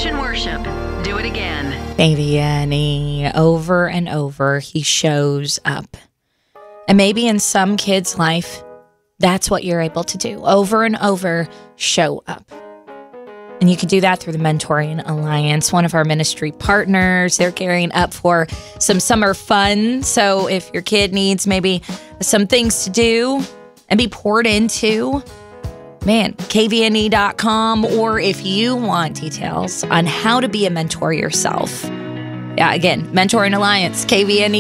Praise and worship. Do it again. KVNE, over and over, he shows up. And maybe in some kids' life, that's what you're able to do. Over and over, show up. And you can do that through the Mentoring Alliance, one of our ministry partners. They're gearing up for some summer fun. So if your kid needs maybe some things to do and be poured into, man, kvne.com, or if you want details on how to be a mentor yourself. Yeah, again, Mentoring Alliance, kvne.